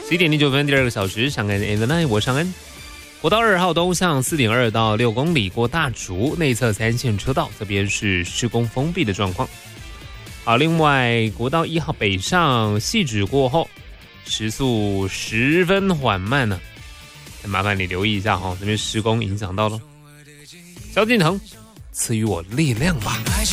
11点09分，第2个小时，上恩 in the night， 我上恩。国道2号东向 4.2 到6公里过大竹，内侧3线车道，这边是施工封闭的状况。好，另外国道1号北上汐止过后，时速十分缓慢呢，麻烦你留意一下哈，这边施工影响到了。萧敬腾，赐予我力量吧。